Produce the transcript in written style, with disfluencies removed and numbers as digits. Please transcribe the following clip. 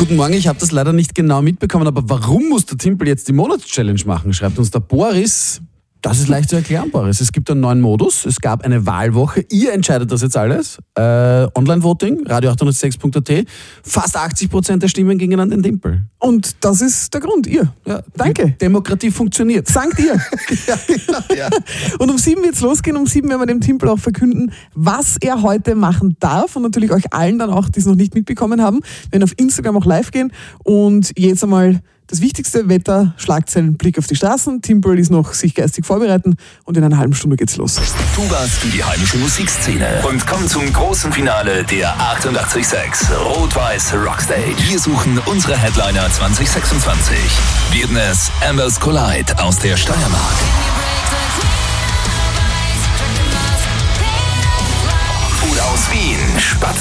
Guten Morgen, ich habe das leider nicht genau mitbekommen, aber warum muss der Timpel jetzt die Monatschallenge machen, schreibt uns der Boris. Das ist leicht zu erklären, Boris. Es gibt einen neuen Modus, es gab eine Wahlwoche, ihr entscheidet das jetzt alles. Online-Voting, radio806.at, fast 80% der Stimmen gingen an den Timpel. Und das ist der Grund, ihr. Ja, danke. Demokratie funktioniert. Sankt ihr. Ja. Und um 7 wird es losgehen, um 7 werden wir dem Timpel auch verkünden, was er heute machen darf und natürlich euch allen dann auch, die es noch nicht mitbekommen haben, wir werden auf Instagram auch live gehen und jetzt einmal das wichtigste Wetter, Schlagzeilen, Blick auf die Straßen. Timpel ist noch sich geistig vorbereiten und in einer halben Stunde geht's los. Tu was für die heimische Musikszene und komm zum großen Finale der 88.6 Rot-Weiß Rockstage. Wir suchen unsere Headliner 2026. Werden es Ambers Collide aus der Steiermark, oder aus Wien, Spatz